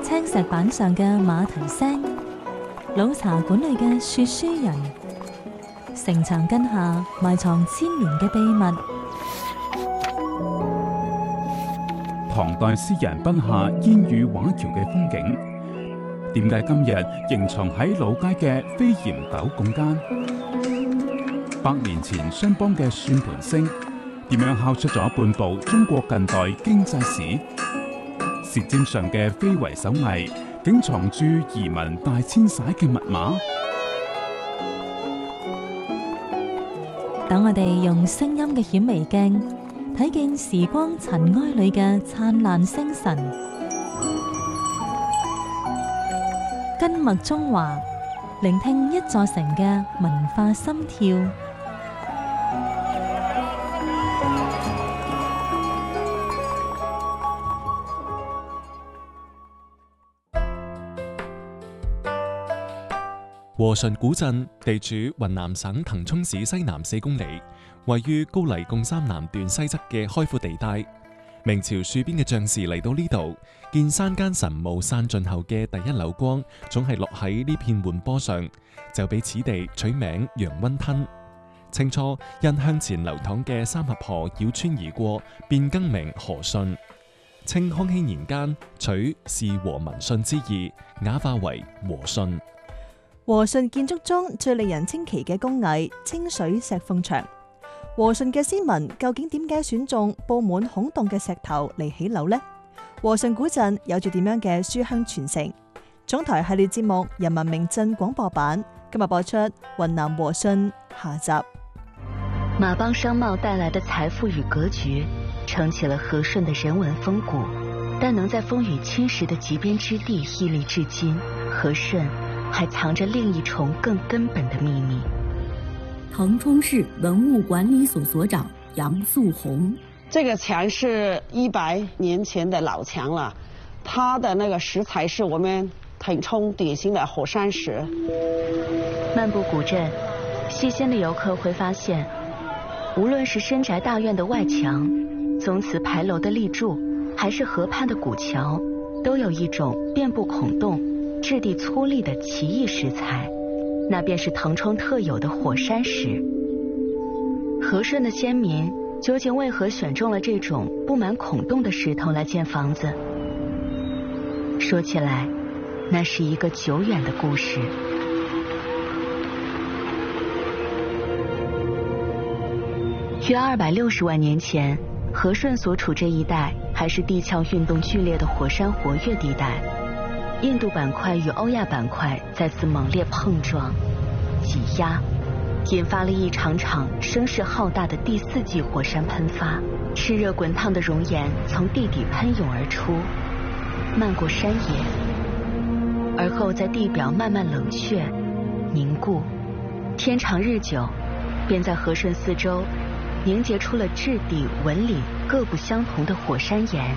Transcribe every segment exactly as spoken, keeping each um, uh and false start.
青石板上嘅馬蹄聲，老茶館裏嘅說書人，城牆根下埋藏千年嘅秘密。 唐代詩人筆下煙雨畫橋嘅風景，點解今日仍藏喺老街嘅飛檐斗拱間？百年前商幫嘅算盤聲，點樣敲出咗半部中國近代經濟史？舌尖上嘅非遺手藝，竟藏住移民大遷徙嘅密碼。 等我哋用聲音嘅顯微鏡，睇見時光塵埃裏嘅燦爛星辰。根脈中華，聆聽一座城嘅文化心跳。 和順古鎮地處雲南省騰衝市西南四公里，位於高黎貢山南段西側嘅開闊地帶。明朝戍邊嘅將士嚟到呢度，見山間晨霧散盡後嘅第一縷光，總係落喺呢片緩坡上，就俾此地取名陽溫吞。清初因向前流淌嘅三峽河繞川而過，便更名和順。清康熙年間取是和民順之意，雅化為和順。 和順建築中最令人稱奇嘅工藝清水石鳳牆。和順嘅先民究竟點解選中佈滿孔洞嘅石頭嚟起樓呢？和順古鎮有住點樣嘅書香傳承？總台系列節目《人民名鎮廣播版》今日播出雲南和順下集。 馬幫商貿帶來的財富與格局，撐起了和順的人文風骨，但能在風雨侵蝕的極邊之地屹立至今，和順還藏着另一重更根本的秘密。 騰衝市文物管理所所長楊素紅， 這個牆是一百年前的老牆了，它的那個石材是我們騰衝典型的火山石。 漫步古鎮，細心的遊客會發現，無論是深宅大院的外牆、宗祠牌樓的立柱，還是河畔的古橋，都有一種遍布孔洞、質地粗礪的奇異石材，那便是騰衝特有的火山石。和順的先民究竟為何選中了這種布滿孔洞的石頭來建房子？說起來，那是一個久遠的故事。約二百六十萬年前，和順所處這一帶還是地殼運動劇烈的火山活躍地帶。印度板塊與歐亞板塊再次猛烈碰撞、擠壓，引發了一場場聲勢浩大的第四紀火山噴發。熾熱滾燙的熔岩從地底噴湧而出，漫過山野，而後在地表慢慢冷卻、凝固。天長日久，便在和順四周凝結出了質地、紋理各不相同的火山岩。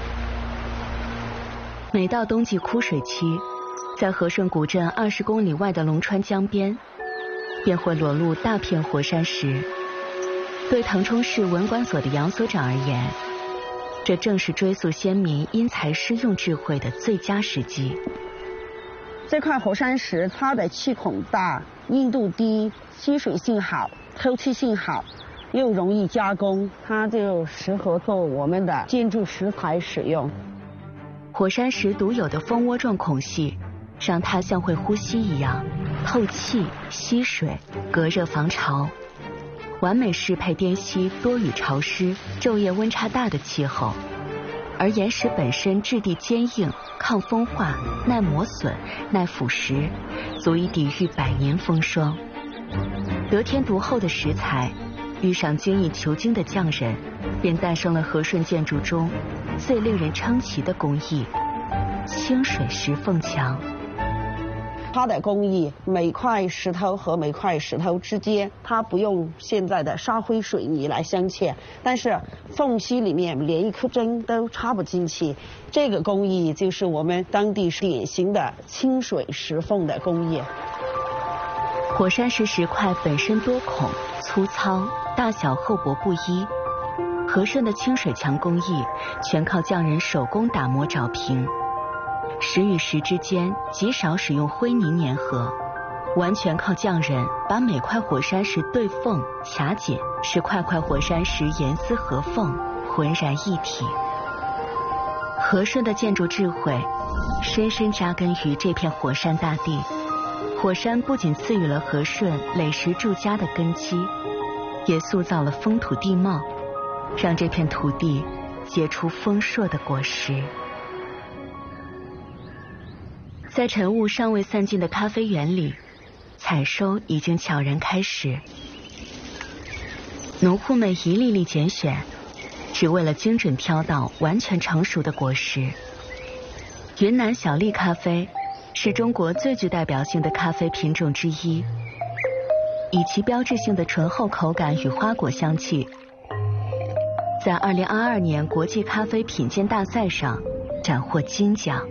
每到冬季枯水期，在和順古鎮二十公里外的龍川江邊，便會裸露大片火山石。對騰衝市文管所的楊所長而言，這正是追溯先民因材施用智慧的最佳時機。 這塊火山石，它的氣孔大、硬度低、吸水性好、透氣性好，又容易加工，它就適合做我們的建築石材使用。 火山石獨有的蜂窩狀孔隙，讓它像會呼吸一樣，透氣、吸水、隔熱防潮，完美適配滇西多雨潮濕、晝夜溫差大的氣候。而岩石本身質地堅硬、抗風化、耐磨損、耐腐蝕，足以抵禦百年風霜。得天獨厚的石材，遇上精益求精的匠人，便誕生了和順建築中最令人稱奇的工藝——清水石鳳牆。 它的工藝，每塊石頭和每塊石頭之間，它不用現在的沙灰水泥來鑲嵌，但是縫隙裡面連一顆針都插不進去。這個工藝就是我們當地典型的清水石鳳的工藝。 火山石石塊本身多孔、粗糙，大小厚薄不一。和順的清水牆工藝全靠匠人手工打磨鑿平， 石与石之间极少使用灰泥粘合，完全靠匠人把每块火山石对缝卡紧，使块块火山石严丝合缝，浑然一体。和顺的建筑智慧深深扎根于这片火山大地。火山不仅赐予了和顺垒石筑家的根基，也塑造了风土地貌，让这片土地结出丰硕的果实。在晨雾尚未散尽的咖啡园里，采收已经悄然开始。农户们一粒粒拣选，只为了精准挑到完全成熟的果实。云南小粒咖啡是中国最具代表性的咖啡品种之一，以其标志性的醇厚口感与花果香气，在二零二二年国际咖啡品鉴大赛上斩获金奖。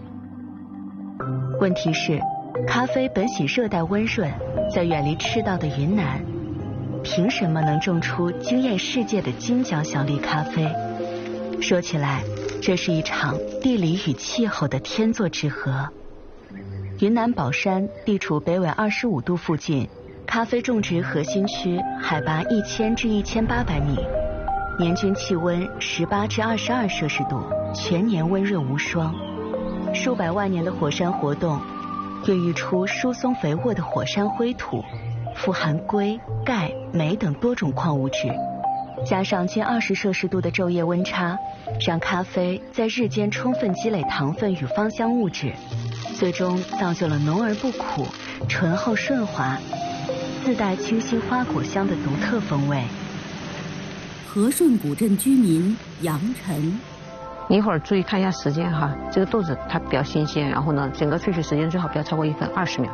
问题是，咖啡本喜热带温润，在远离赤道的云南，凭什么能种出惊艳世界的金奖小粒咖啡？说起来，这是一场地理与气候的天作之合。云南保山地处北纬二十五度附近，咖啡种植核心区，海拔一千至一千八百米，年均气温十八至二十二摄氏度，全年温润无霜。数百万年的火山活动，孕育出疏松肥沃的火山灰土，富含硅、钙、镁等多种矿物质。加上近二十摄氏度的昼夜温差，让咖啡在日间充分积累糖分与芳香物质，最终造就了浓而不苦、醇厚顺滑、自带清新花果香的独特风味。 和顺古镇居民杨晨， 你一会儿注意看一下时间哈，这个豆子它比较新鲜，然后呢，整个萃取时间最好不要超过一分二十秒。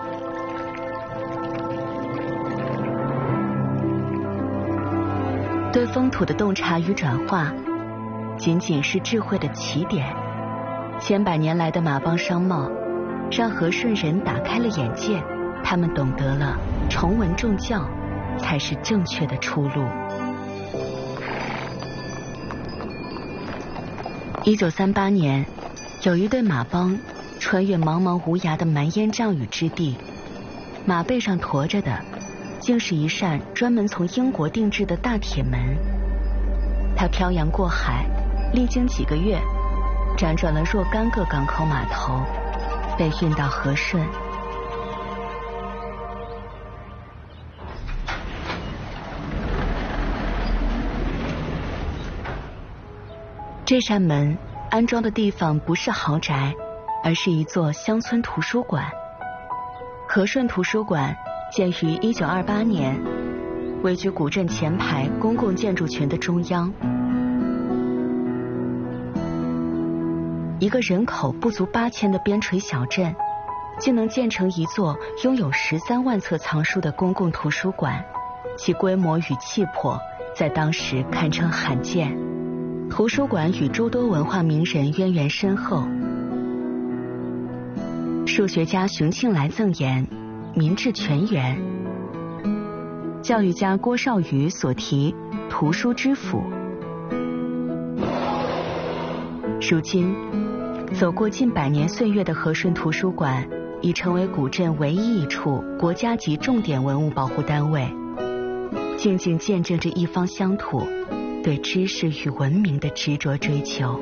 对风土的洞察与转化，仅仅是智慧的起点。千百年来的马帮商贸，让和顺人打开了眼界，他们懂得了崇文重教才是正确的出路。一九三八年，有一对马帮穿越茫茫无涯的蛮烟瘴雨之地，马背上驮着的竟是一扇专门从英国定制的大铁门。它漂洋过海，历经几个月，辗转了若干个港口码头，被运到和顺。这扇门安装的地方不是豪宅，而是一座乡村图书馆。和顺图书馆建于一九二八年，位居古镇前排公共建筑群的中央。一个人口不足八千的边陲小镇，竟能建成一座拥有十三万册藏书的公共图书馆，其规模与气魄在当时堪称罕见。图书馆与诸多文化名人渊源深厚。数学家熊庆来赠言民智泉源，教育家郭绍瑜所题图书之府。如今走过近百年岁月的和顺图书馆已成为古镇唯一一处国家级重点文物保护单位，静静见证着一方乡土对知识与文明的执着追求。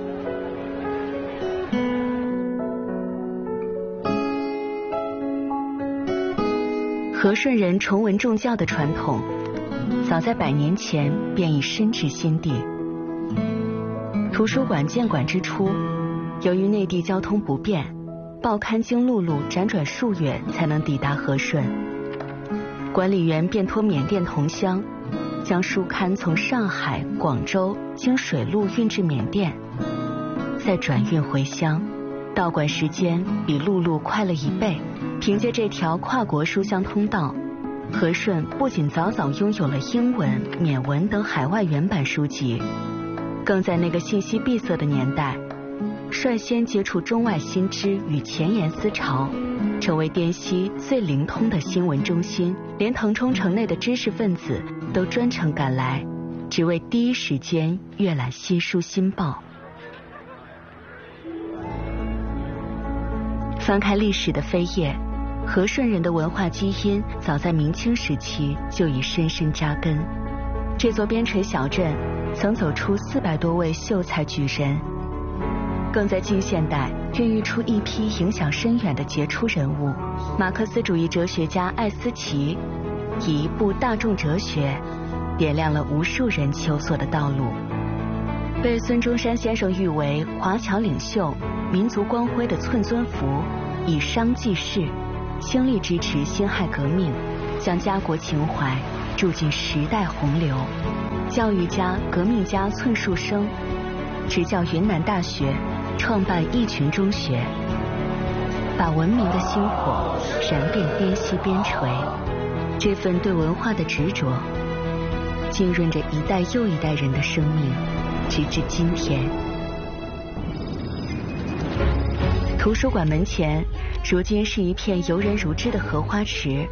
和顺人崇文重教的传统，早在百年前便已深植心地。图书馆建馆之初，由于内地交通不便，报刊经陆路辗转数月才能抵达和顺。管理员便托缅甸同乡，将书刊从上海、广州经水路运至缅甸，再转运回乡，到馆时间比陆路快了一倍。凭借这条跨国书香通道，和顺不仅早早拥有了英文、缅文等海外原版书籍，更在那个信息闭塞的年代，率先接触中外新知与前沿思潮，成为滇西最灵通的新闻中心。连腾冲城内的知识分子都专程赶来，只为第一时间阅览新书新报。 翻开历史的扉页，和顺人的文化基因早在明清时期就已深深扎根。这座边陲小镇曾走出四百多位秀才举人，更在近现代孕育出一批影响深远的杰出人物。马克思主义哲学家艾思奇以一部大众哲学点亮了无数人求索的道路，被孙中山先生誉为华侨领袖、民族光辉的寸尊福，以商济世，倾力支持辛亥革命，将家国情怀注进时代洪流。教育家、革命家寸树生执教云南大学，创办义群中学，把文明的星火燃遍滇西边陲。这份对文化的执着浸润着一代又一代人的生命，直至今天。图书馆门前如今是一片游人如织的荷花池，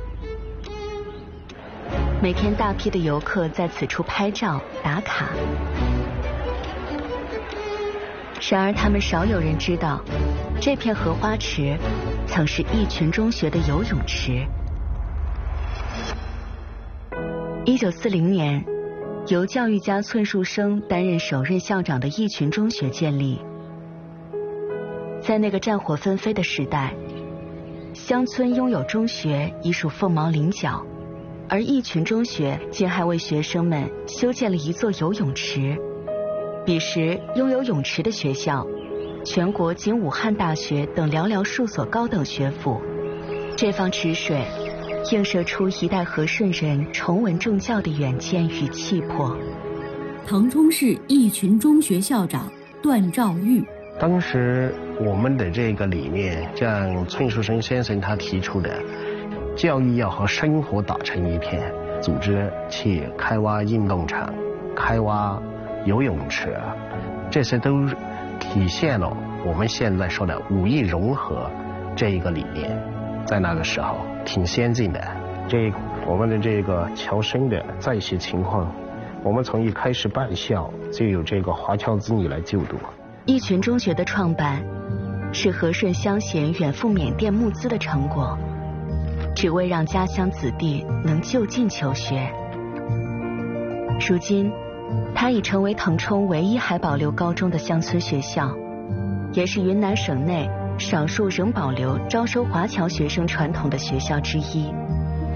每天大批的游客在此处拍照打卡。然而他们少有人知道，这片荷花池曾是义群中学的游泳池。一九四零年，由教育家寸树生担任首任校长的义群中学建立。在那个战火纷飞的时代，乡村拥有中学已属凤毛麟角，而义群中学竟还为学生们修建了一座游泳池。彼时拥有泳池的学校，全国仅武汉大学等寥寥数所高等学府。这方池水映射出一代和顺人崇文重教的远见与气魄。 腾冲市义群中学校长段兆玉， 当时我们的这个理念，像寸树生先生他提出的，教育要和生活打成一片，组织去开挖运动场、开挖游泳池，这些都体现了我们现在说的五艺融合这一个理念。在那个时候挺先进的。这我们的这个侨生的在学情况，我们从一开始办校就有这个华侨子女来就读。 义群中学的创办是和顺乡贤远赴缅甸募资的成果，只为让家乡子弟能就近求学。如今它已成为腾冲唯一还保留高中的乡村学校，也是云南省内少数仍保留招收华侨学生传统的学校之一。